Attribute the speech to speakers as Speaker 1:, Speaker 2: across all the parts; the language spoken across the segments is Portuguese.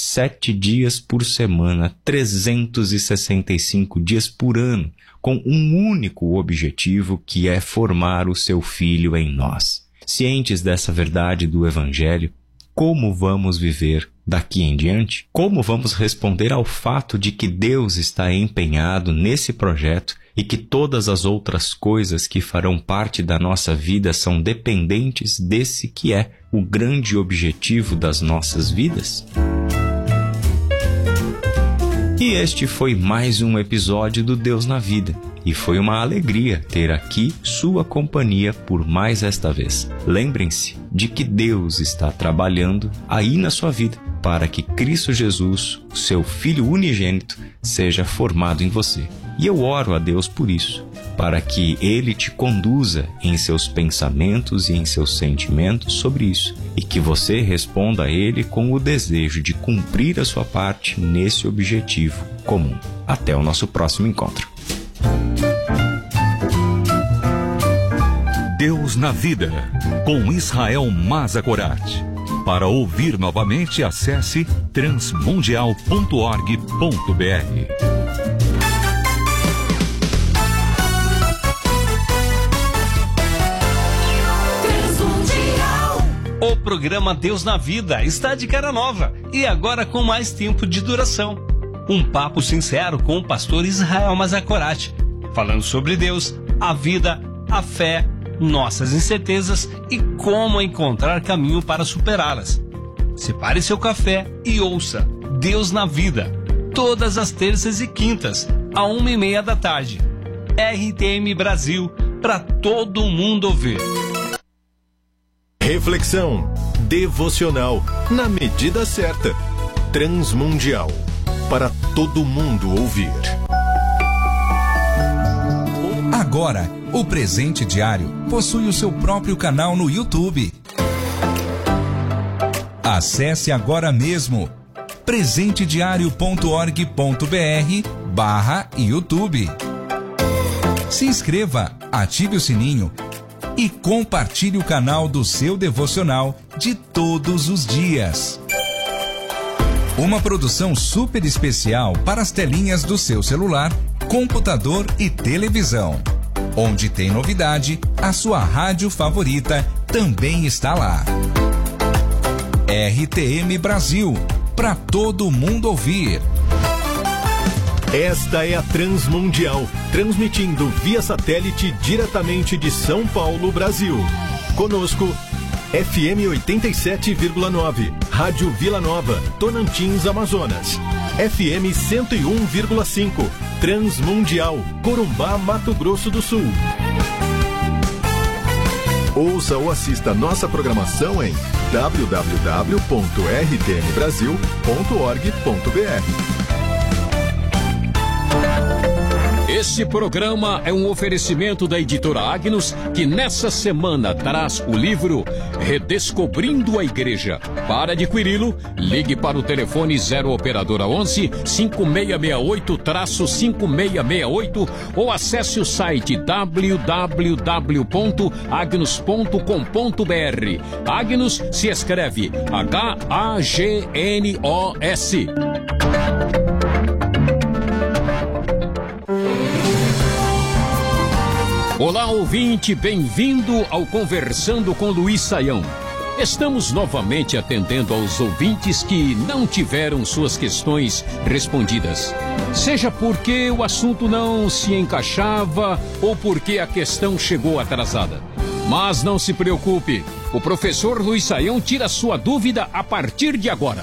Speaker 1: 7 dias por semana, 365 dias por ano, com um único objetivo, que é formar o seu Filho em nós. Cientes dessa verdade do Evangelho, como vamos viver daqui em diante? Como vamos responder ao fato de que Deus está empenhado nesse projeto e que todas as outras coisas que farão parte da nossa vida são dependentes desse que é o grande objetivo das nossas vidas? E este foi mais um episódio do Deus na Vida. E foi uma alegria ter aqui sua companhia por mais esta vez. Lembrem-se de que Deus está trabalhando aí na sua vida para que Cristo Jesus, seu Filho unigênito, seja formado em você. E eu oro a Deus por isso, para que Ele te conduza em seus pensamentos e em seus sentimentos sobre isso, e que você responda a Ele com o desejo de cumprir a sua parte nesse objetivo comum. Até o nosso próximo encontro.
Speaker 2: Deus na Vida, com Israel Mazakorati. Para ouvir novamente, acesse transmundial.org.br.
Speaker 3: O programa Deus na Vida está de cara nova e agora com mais tempo de duração. Um papo sincero com o pastor Israel Mazakorati, falando sobre Deus, a vida, a fé, nossas incertezas e como encontrar caminho para superá-las. Separe seu café e ouça Deus na Vida, todas as terças e quintas, à 1h30 da tarde. RTM Brasil, para todo mundo ouvir.
Speaker 4: Reflexão, devocional, na medida certa, transmundial, para todo mundo ouvir.
Speaker 5: Agora, o Presente Diário possui o seu próprio canal no YouTube. Acesse agora mesmo presentediario.org.br/YouTube. Se inscreva, ative o sininho e compartilhe o canal do seu devocional de todos os dias. Uma produção super especial para as telinhas do seu celular, computador e televisão. Onde tem novidade, a sua rádio favorita também está lá. RTM Brasil, para todo mundo ouvir.
Speaker 4: Esta é a Transmundial, transmitindo via satélite diretamente de São Paulo, Brasil. Conosco, FM 87,9, Rádio Vila Nova, Tonantins, Amazonas. FM 101,5, Transmundial, Corumbá, Mato Grosso do Sul. Ouça ou assista nossa programação em www.rtmbrasil.org.br.
Speaker 6: Esse programa é um oferecimento da editora Agnus, que nessa semana traz o livro Redescobrindo a Igreja. Para adquiri-lo, ligue para o telefone 0 operadora 11 5668-5668 ou acesse o site www.agnus.com.br. Agnus se escreve H-A-G-N-O-S. Olá, ouvinte, bem-vindo ao Conversando com Luiz Saião. Estamos novamente atendendo aos ouvintes que não tiveram suas questões respondidas. Seja porque o assunto não se encaixava ou porque a questão chegou atrasada. Mas não se preocupe, o professor Luiz Saião tira sua dúvida a partir de agora.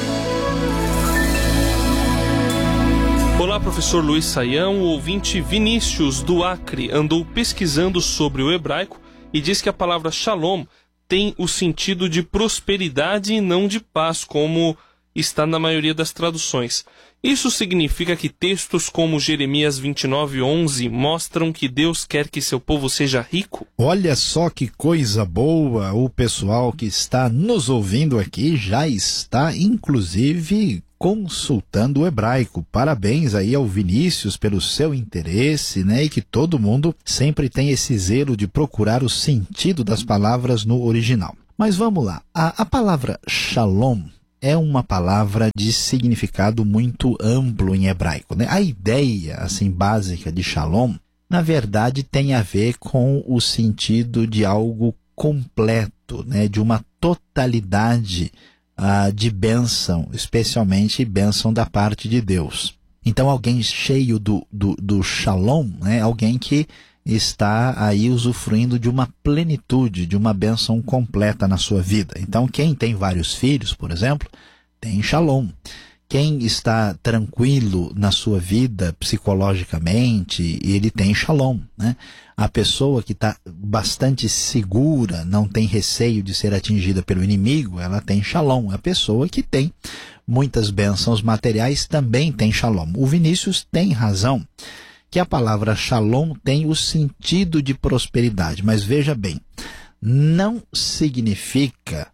Speaker 7: Olá, professor Luiz Saião. O ouvinte Vinícius, do Acre, andou pesquisando sobre o hebraico e diz que a palavra shalom tem o sentido de prosperidade e não de paz, como está na maioria das traduções. Isso significa que textos como Jeremias 29:11 mostram que Deus quer que seu povo seja rico?
Speaker 8: Olha só que coisa boa! O pessoal que está nos ouvindo aqui já está, inclusive, consultando o hebraico. Parabéns aí ao Vinícius pelo seu interesse, né? E que todo mundo sempre tem esse zelo de procurar o sentido das palavras no original. Mas vamos lá. A palavra shalom, é uma palavra de significado muito amplo em hebraico, né? A ideia, assim, básica de shalom, na verdade, tem a ver com o sentido de algo completo, né? De uma totalidade de bênção, especialmente bênção da parte de Deus. Então, alguém cheio do shalom, né? Alguém que está aí usufruindo de uma plenitude, de uma bênção completa na sua vida. Então, quem tem vários filhos, por exemplo, tem shalom. Quem está tranquilo na sua vida psicologicamente, ele tem shalom, né? A pessoa que está bastante segura, não tem receio de ser atingida pelo inimigo, ela tem shalom. A pessoa que tem muitas bênçãos materiais também tem shalom. O Vinícius tem razão que a palavra shalom tem o sentido de prosperidade, mas veja bem, não significa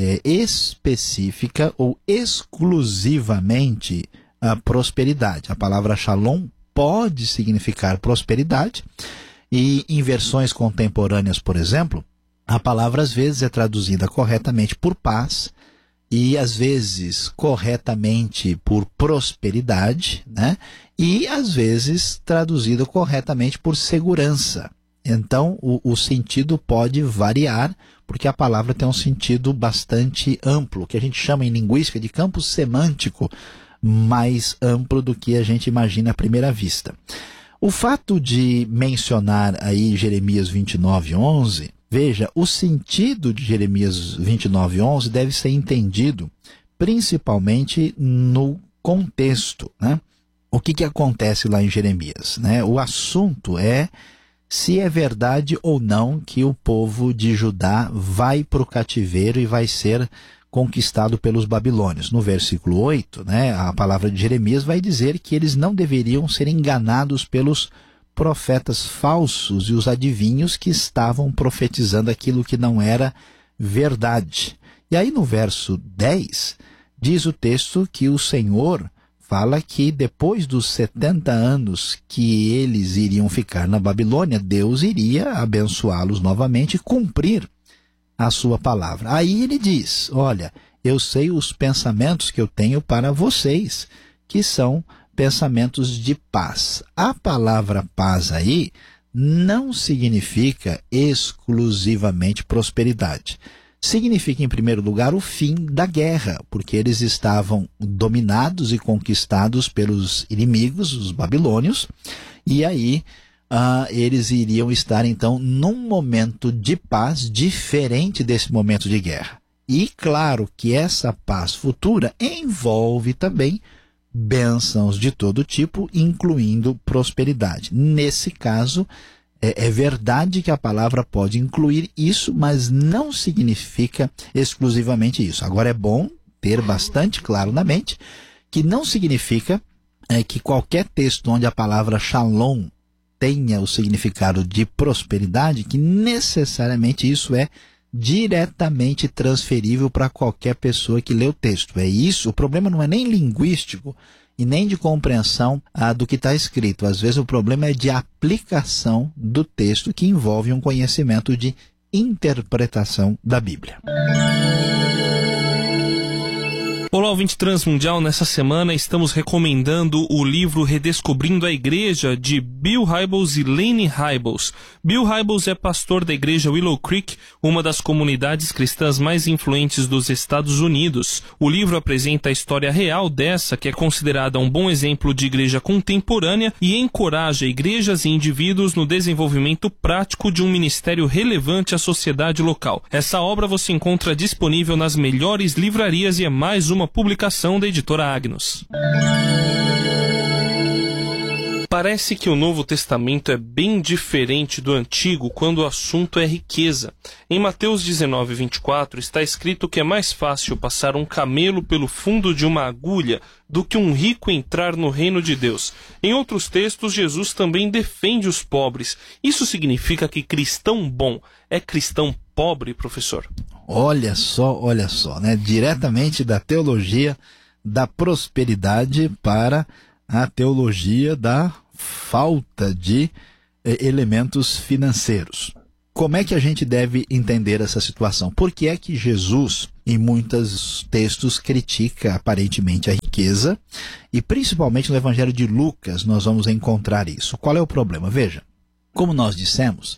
Speaker 8: específica ou exclusivamente a prosperidade. A palavra shalom pode significar prosperidade e em versões contemporâneas, por exemplo, a palavra às vezes é traduzida corretamente por paz e às vezes corretamente por prosperidade, né? E às vezes traduzida corretamente por segurança. Então, o sentido pode variar, porque a palavra tem um sentido bastante amplo, que a gente chama em linguística de campo semântico, mais amplo do que a gente imagina à primeira vista. O fato de mencionar aí Jeremias 29:11, veja, o sentido de Jeremias 29:11 deve ser entendido principalmente no contexto, né? O que acontece lá em Jeremias, né? O assunto é se é verdade ou não que o povo de Judá vai para o cativeiro e vai ser conquistado pelos babilônios. No versículo 8, né, a palavra de Jeremias vai dizer que eles não deveriam ser enganados pelos profetas falsos e os adivinhos que estavam profetizando aquilo que não era verdade. E aí no verso 10, diz o texto que o Senhor fala que depois dos 70 anos que eles iriam ficar na Babilônia, Deus iria abençoá-los novamente e cumprir a sua palavra. Aí ele diz, olha, eu sei os pensamentos que eu tenho para vocês, que são pensamentos de paz. A palavra paz aí não significa exclusivamente prosperidade. Significa, em primeiro lugar, o fim da guerra, porque eles estavam dominados e conquistados pelos inimigos, os babilônios, e aí eles iriam estar, então, num momento de paz diferente desse momento de guerra. E, claro, que essa paz futura envolve também bênçãos de todo tipo, incluindo prosperidade. Nesse caso, é verdade que a palavra pode incluir isso, mas não significa exclusivamente isso. Agora é bom ter bastante claro na mente que não significa que qualquer texto onde a palavra shalom tenha o significado de prosperidade, que necessariamente isso é diretamente transferível para qualquer pessoa que lê o texto. É isso, o problema não é nem linguístico e nem de compreensão do que está escrito. Às vezes o problema é de aplicação do texto, que envolve um conhecimento de interpretação da Bíblia.
Speaker 7: Olá, ouvinte Transmundial. Nessa semana estamos recomendando o livro Redescobrindo a Igreja, de Bill Hybels e Lane Hybels. Bill Hybels é pastor da igreja Willow Creek, uma das comunidades cristãs mais influentes dos Estados Unidos. O livro apresenta a história real dessa, que é considerada um bom exemplo de igreja contemporânea, e encoraja igrejas e indivíduos no desenvolvimento prático de um ministério relevante à sociedade local. Essa obra você encontra disponível nas melhores livrarias e é mais uma publicação da editora Agnus. Parece que o Novo Testamento é bem diferente do Antigo quando o assunto é riqueza. Em Mateus 19:24 está escrito que é mais fácil passar um camelo pelo fundo de uma agulha do que um rico entrar no reino de Deus. Em outros textos, Jesus também defende os pobres. Isso significa que cristão bom é cristão pobre, professor?
Speaker 8: Olha só, né? Diretamente da teologia da prosperidade para a teologia da falta de elementos financeiros. como é que a gente deve entender essa situação? Por que é que Jesus, em muitos textos, critica aparentemente a riqueza? E principalmente no Evangelho de Lucas nós vamos encontrar isso. Qual é o problema? Veja, como nós dissemos,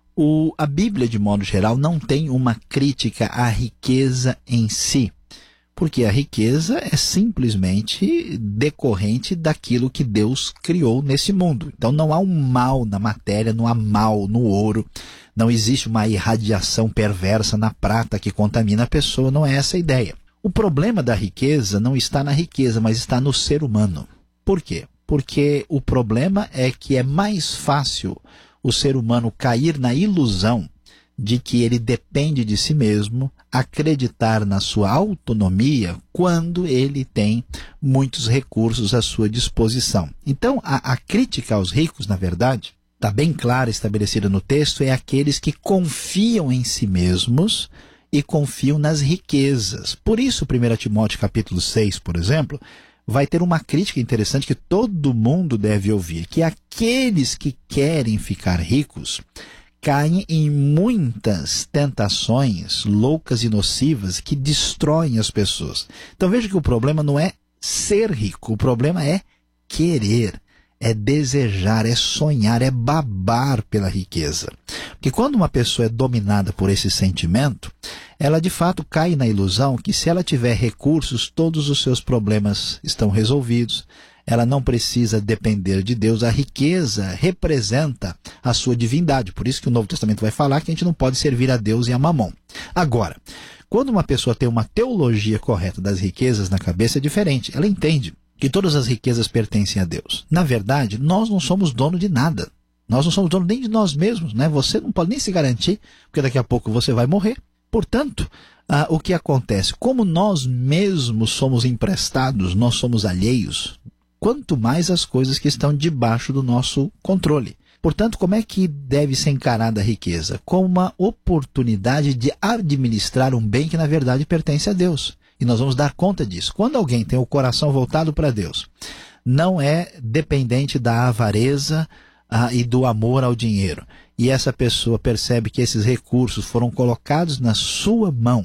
Speaker 8: a Bíblia, de modo geral, não tem uma crítica à riqueza em si. Porque a riqueza é simplesmente decorrente daquilo que Deus criou nesse mundo. Então não há um mal na matéria, não há mal no ouro, não existe uma irradiação perversa na prata que contamina a pessoa, não é essa a ideia. O problema da riqueza não está na riqueza, mas está no ser humano. Por quê? Porque o problema é que é mais fácil o ser humano cair na ilusão de que ele depende de si mesmo, acreditar na sua autonomia quando ele tem muitos recursos à sua disposição. Então, a crítica aos ricos, na verdade, está bem clara, estabelecida no texto, é aqueles que confiam em si mesmos e confiam nas riquezas. Por isso, 1 Timóteo capítulo 6, por exemplo, vai ter uma crítica interessante que todo mundo deve ouvir, que aqueles que querem ficar ricos caem em muitas tentações loucas e nocivas que destroem as pessoas. Então veja que o problema não é ser rico, o problema é querer, é desejar, é sonhar, é babar pela riqueza. Porque quando uma pessoa é dominada por esse sentimento, ela de fato cai na ilusão que se ela tiver recursos, todos os seus problemas estão resolvidos. Ela não precisa depender de Deus. A riqueza representa a sua divindade. Por isso que o Novo Testamento vai falar que a gente não pode servir a Deus e a Mamon. Agora, quando uma pessoa tem uma teologia correta das riquezas na cabeça, é diferente. Ela entende que todas as riquezas pertencem a Deus. Na verdade, nós não somos dono de nada. Nós não somos dono nem de nós mesmos, né? Você não pode nem se garantir, porque daqui a pouco você vai morrer. Portanto, o que acontece? Como nós mesmos somos emprestados, nós somos alheios, quanto mais as coisas que estão debaixo do nosso controle. Portanto, como é que deve ser encarada a riqueza? Como uma oportunidade de administrar um bem que, na verdade, pertence a Deus. E nós vamos dar conta disso. Quando alguém tem o coração voltado para Deus, não é dependente da avareza e do amor ao dinheiro, e essa pessoa percebe que esses recursos foram colocados na sua mão,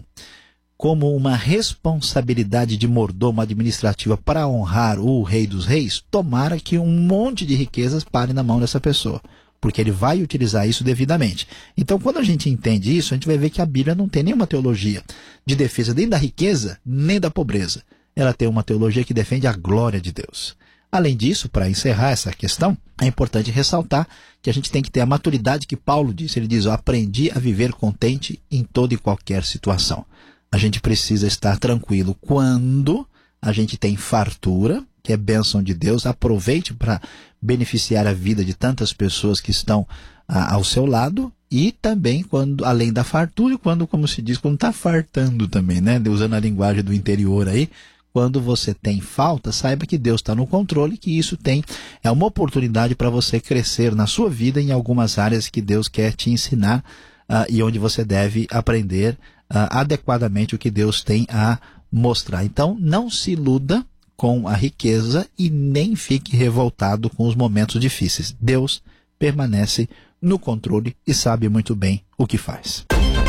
Speaker 8: como uma responsabilidade de mordomo administrativa para honrar o Rei dos Reis, tomara que um monte de riquezas pare na mão dessa pessoa, porque ele vai utilizar isso devidamente. Então, quando a gente entende isso, a gente vai ver que a Bíblia não tem nenhuma teologia de defesa nem da riqueza, nem da pobreza. Ela tem uma teologia que defende a glória de Deus. Além disso, para encerrar essa questão, é importante ressaltar que a gente tem que ter a maturidade que Paulo disse. Ele diz, aprendi a viver contente em toda e qualquer situação. A gente precisa estar tranquilo quando a gente tem fartura, que é bênção de Deus. Aproveite para beneficiar a vida de tantas pessoas que estão ao seu lado. E também, quando, além da fartura, quando, como se diz, quando está fartando também, né? Usando a linguagem do interior aí. Quando você tem falta, saiba que Deus está no controle, que isso é uma oportunidade para você crescer na sua vida em algumas áreas que Deus quer te ensinar e onde você deve aprender adequadamente o que Deus tem a mostrar. Então, não se iluda com a riqueza e nem fique revoltado com os momentos difíceis. Deus permanece no controle e sabe muito bem o que faz.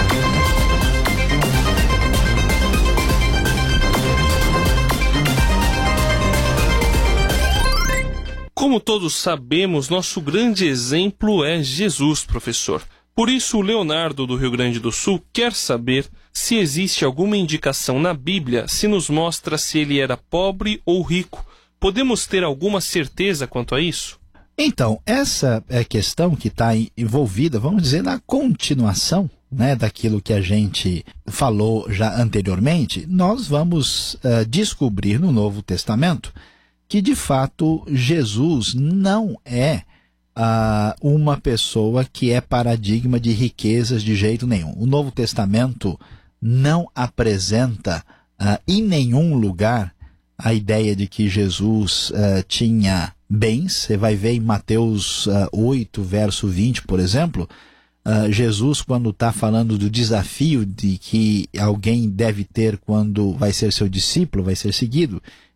Speaker 7: Como todos sabemos, nosso grande exemplo é Jesus, professor. Por isso, o Leonardo do Rio Grande do Sul quer saber se existe alguma indicação na Bíblia se nos mostra se ele era pobre ou rico. Podemos ter alguma certeza quanto a isso?
Speaker 8: Então, essa é a questão que está envolvida, vamos dizer, na continuação, né, daquilo que a gente falou já anteriormente. Nós vamos descobrir no Novo Testamento que, de fato, Jesus não é uma pessoa que é paradigma de riquezas de jeito nenhum. O Novo Testamento não apresenta em nenhum lugar a ideia de que Jesus tinha bens. Você vai ver em Mateus 8, verso 20, por exemplo, Jesus, quando está falando do desafio de que alguém deve ter quando vai ser seu discípulo, vai ser seguido,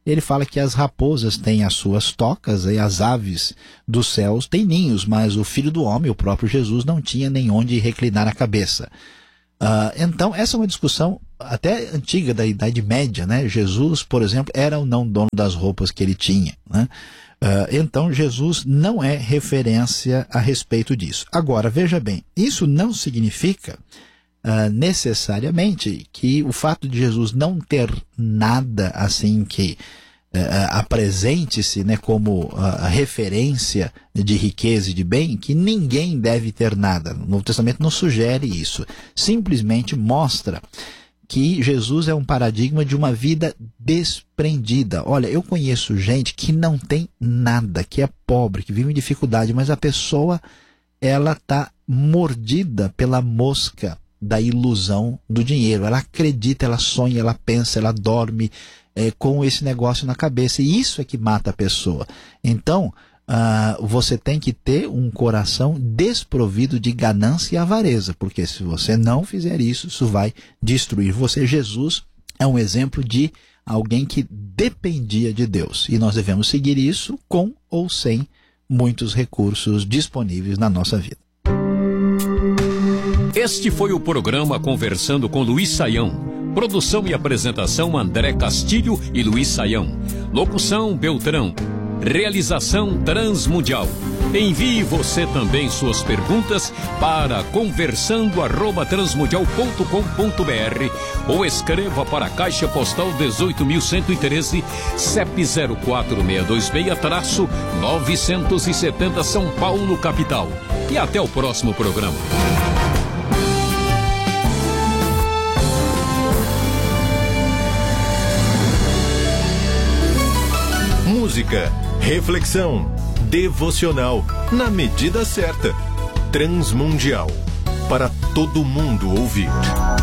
Speaker 8: ele fala que as raposas têm as suas tocas e as aves dos céus têm ninhos, mas o Filho do Homem, o próprio Jesus, não tinha nem onde reclinar a cabeça. Então, essa é uma discussão até antiga da Idade Média, né? Jesus, por exemplo, era ou não dono das roupas que ele tinha, né? Então, Jesus não é referência a respeito disso. Agora, veja bem, isso não significa necessariamente que o fato de Jesus não ter nada assim que apresente-se, né, como referência de riqueza e de bem, que ninguém deve ter nada. O Novo Testamento não sugere isso. Simplesmente mostra que Jesus é um paradigma de uma vida desprendida. Olha, eu conheço gente que não tem nada, que é pobre, que vive em dificuldade, mas a pessoa, ela está mordida pela mosca da ilusão do dinheiro. Ela acredita, ela sonha, ela pensa, ela dorme com esse negócio na cabeça. E isso é que mata a pessoa. Então, você tem que ter um coração desprovido de ganância e avareza, porque se você não fizer isso, isso vai destruir você. Jesus é um exemplo de alguém que dependia de Deus. E nós devemos seguir isso com ou sem muitos recursos disponíveis na nossa vida.
Speaker 6: Este foi o programa Conversando com Luiz Saião. Produção e apresentação André Castilho e Luiz Saião. Locução Beltrão. Realização Transmundial. Envie você também suas perguntas para conversando@transmundial.com.br ou escreva para a Caixa Postal 18.113, CEP 04626-970 São Paulo, capital. E até o próximo programa.
Speaker 4: Música, reflexão, devocional, na medida certa. Transmundial, para todo mundo ouvir.